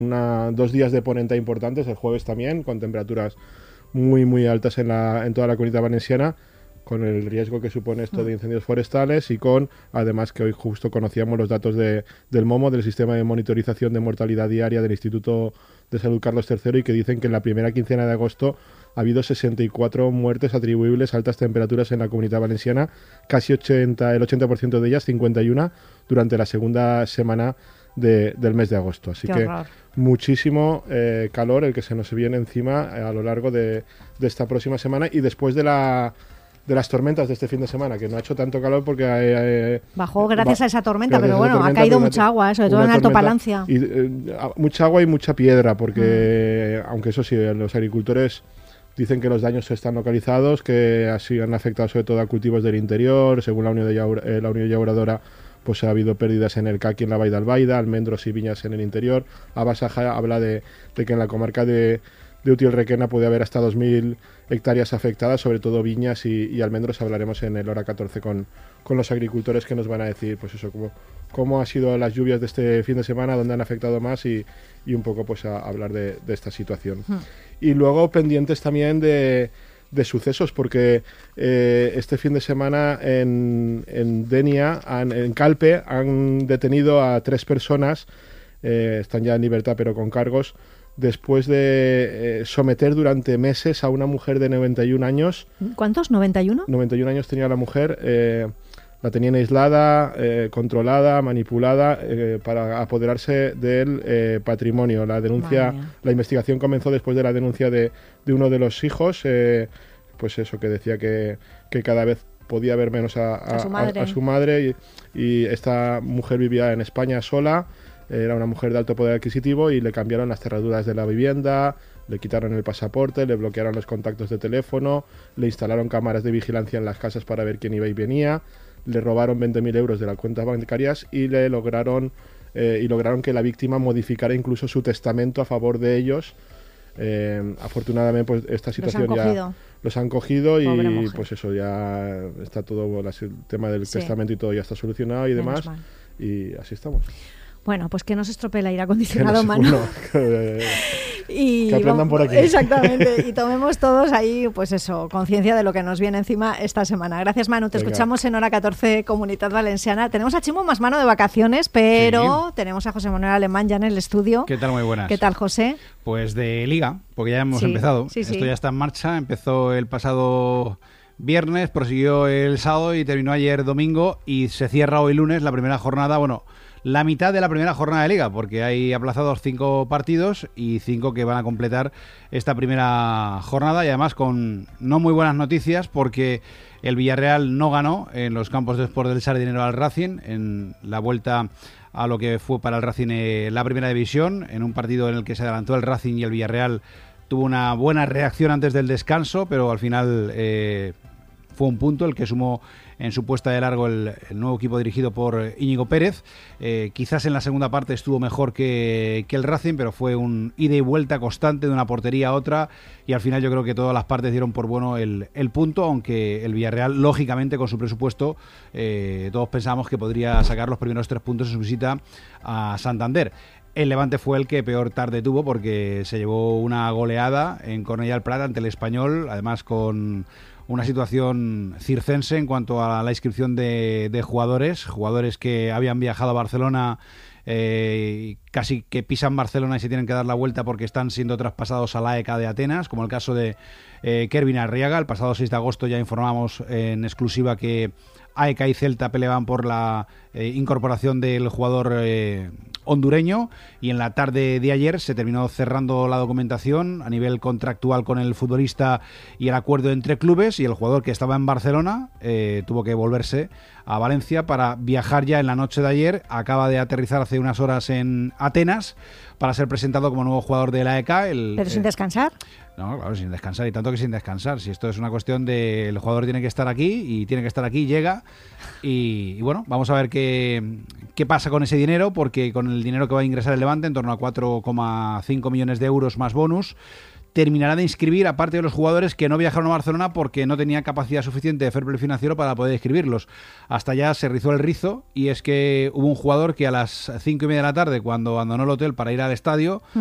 2 días de ponenta importantes, el jueves también, con temperaturas muy muy altas en toda la Comunidad Valenciana, con el riesgo que supone esto de incendios forestales y con, además que hoy justo conocíamos los datos del MOMO, del Sistema de Monitorización de Mortalidad Diaria del Instituto de Salud Carlos III, y que dicen que en la primera quincena de agosto ha habido 64 muertes atribuibles a altas temperaturas en la Comunidad Valenciana, casi el 80% de ellas, 51, durante la segunda semana del mes de agosto. Así que muchísimo calor el que se nos viene encima a lo largo de esta próxima semana, y después de las tormentas de este fin de semana, que no ha hecho tanto calor porque... bajó gracias a esa tormenta, pero bueno, ha caído mucha agua, sobre todo en Alto Palancia. Y, mucha agua y mucha piedra, porque aunque eso sí, los agricultores dicen que los daños están localizados, que así han afectado sobre todo a cultivos del interior. Según la Unión Llauradora, pues ha habido pérdidas en el caqui en la Vall d'Albaida, almendros y viñas en el interior. Abasaja habla de que en la comarca de Utiel-Requena puede haber hasta 2.000 hectáreas afectadas, sobre todo viñas y almendros. Hablaremos en el Hora 14 con los agricultores, que nos van a decir pues eso, cómo han sido las lluvias de este fin de semana, dónde han afectado más, y un poco pues a hablar de esta situación. Y luego pendientes también de sucesos, porque este fin de semana en Denia, en Calpe, han detenido a 3 personas, están ya en libertad pero con cargos, después de someter durante meses a una mujer de 91 años. ¿Cuántos? ¿91? 91 años tenía la mujer. La tenían aislada, controlada, manipulada, para apoderarse del patrimonio. La investigación comenzó después de la denuncia de uno de los hijos, pues eso, que decía que cada vez podía ver menos a su madre, y esta mujer vivía en España sola. Era una mujer de alto poder adquisitivo, y le cambiaron las cerraduras de la vivienda, le quitaron el pasaporte, le bloquearon los contactos de teléfono, le instalaron cámaras de vigilancia en las casas para ver quién iba y venía, le robaron 20.000 euros de las cuentas bancarias, y lograron que la víctima modificara incluso su testamento a favor de ellos. Afortunadamente pues esta situación los han cogido y pues eso, ya está todo, el tema del testamento y todo ya está solucionado y demás, y así estamos. Bueno, pues que no se estropee el aire acondicionado, Manu. Que aprendan por aquí. Exactamente, y tomemos todos ahí, pues eso, conciencia de lo que nos viene encima esta semana. Gracias, Manu. Te escuchamos en Hora 14, Comunidad Valenciana. Tenemos a Chimo Masmano de vacaciones, pero tenemos a José Manuel Alemán ya en el estudio. ¿Qué tal? Muy buenas. ¿Qué tal, José? Pues de Liga, porque ya hemos empezado. Esto ya está en marcha. Empezó el pasado viernes, prosiguió el sábado y terminó ayer domingo, y se cierra hoy lunes la primera jornada, la mitad de la primera jornada de Liga, porque hay aplazados 5 partidos y 5 que van a completar esta primera jornada, y además con no muy buenas noticias, porque el Villarreal no ganó en los campos de Sport del Sardinero al Racing en la vuelta a lo que fue para el Racing la primera división, en un partido en el que se adelantó el Racing y el Villarreal tuvo una buena reacción antes del descanso, pero al final fue un punto el que sumó en su puesta de largo el nuevo equipo dirigido por Íñigo Pérez. Quizás en la segunda parte estuvo mejor que el Racing, pero fue un ida y vuelta constante de una portería a otra, y al final yo creo que todas las partes dieron por bueno el punto, aunque el Villarreal, lógicamente, con su presupuesto, todos pensábamos que podría sacar los primeros 3 puntos en su visita a Santander. El Levante fue el que peor tarde tuvo, porque se llevó una goleada en Cornellà del Prat ante el Español, además con una situación circense en cuanto a la inscripción de jugadores que habían viajado a Barcelona, casi que pisan Barcelona y se tienen que dar la vuelta porque están siendo traspasados a la AEK de Atenas, como el caso de Kervin Arriaga. El pasado 6 de agosto ya informamos en exclusiva que AEK y Celta peleaban por la incorporación del jugador hondureño, y en la tarde de ayer se terminó cerrando la documentación a nivel contractual con el futbolista y el acuerdo entre clubes, y el jugador, que estaba en Barcelona, tuvo que volverse a Valencia para viajar ya en la noche de ayer. Acaba de aterrizar hace unas horas en Atenas para ser presentado como nuevo jugador de la AEK. ¿Pero sin descansar? No, claro, sin descansar, y tanto que sin descansar. Si esto es una cuestión de el jugador tiene que estar aquí, y tiene que estar aquí, llega, y bueno, vamos a ver qué pasa con ese dinero, porque con el dinero que va a ingresar el Levante, en torno a 4,5 millones de euros más bonus, terminará de inscribir a parte de los jugadores que no viajaron a Barcelona porque no tenía capacidad suficiente de fair play financiero para poder inscribirlos. Hasta ya se rizó el rizo, y es que hubo un jugador que a las 5:30 de la tarde, cuando abandonó el hotel para ir al estadio,